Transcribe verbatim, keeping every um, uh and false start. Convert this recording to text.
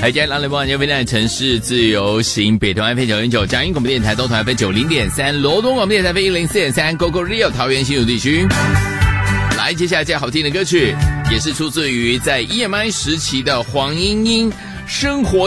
还加上雷波网飞站城市自由行，北投 F M 九零九，嘉义广播电台东投 F M 九零点三，罗东广播电台 F M 一零四点三 ，Go Go Rio 桃园新竹地区。来，接下来这好听的歌曲，也是出自于在 E M I 时期的黄莺莺生活。